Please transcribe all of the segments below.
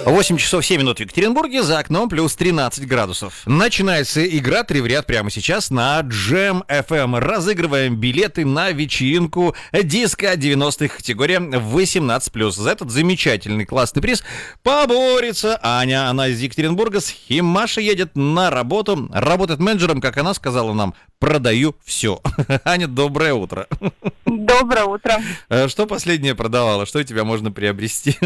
8 часов 7 минут в Екатеринбурге, за окном плюс 13 градусов. Начинается игра «Три в ряд» прямо сейчас на Jam FM. Разыгрываем билеты на вечеринку диско 90-х, категория 18+. За этот замечательный классный приз поборется Аня. Она из Екатеринбурга, с Химаши едет на работу. Работает менеджером, как она сказала нам, продаю все. Аня, доброе утро. Доброе утро. Что последнее продавала? Что у тебя можно приобрести?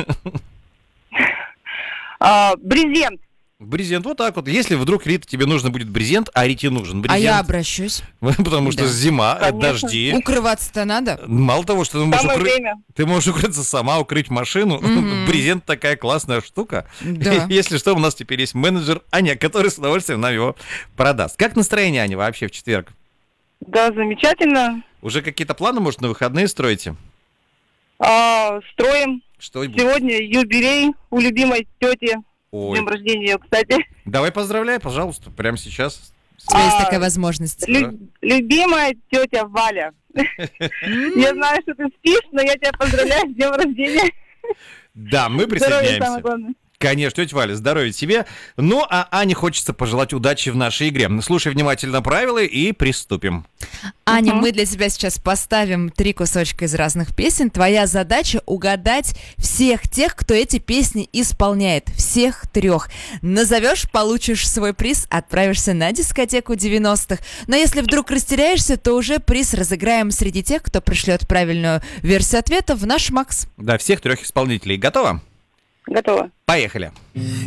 Брезент. Брезент, вот так вот. Если вдруг, Рита, тебе нужно будет брезент, а Рите нужен брезент. А я обращусь. Потому что зима, Конечно. дожди. Укрываться-то надо? Мало того, что Время. ты можешь укрыться сама, укрыть машину. Брезент такая классная штука. Да. Если что, у нас теперь есть менеджер Аня, который с удовольствием нам его продаст. Как настроение, Аня, вообще в четверг? Да, замечательно. Уже какие-то планы, может, на выходные строите? Строим. Что будет? Сегодня юбилей у любимой тети. С Ой, днем рождения ее, кстати. давай поздравляй, пожалуйста, прямо сейчас. У тебя есть такая возможность. Любимая тетя Валя. Я знаю, что ты спишь, но я тебя поздравляю с днем рождения. Да, мы Здоровья, самое присоединяемся. главное. Конечно, тетя Валя, здоровья тебе. Ну, а Ане хочется пожелать удачи в нашей игре. Слушай внимательно правила и приступим. Аня, мы для тебя сейчас поставим 3 кусочка из разных песен. Твоя задача угадать всех тех, кто эти песни исполняет. Всех 3. Назовешь, получишь свой приз, отправишься на дискотеку 90-х. Но если вдруг растеряешься, то уже приз разыграем среди тех, кто пришлет правильную версию ответа в наш Макс. Да, всех 3 исполнителей. Готово? Готово. Поехали.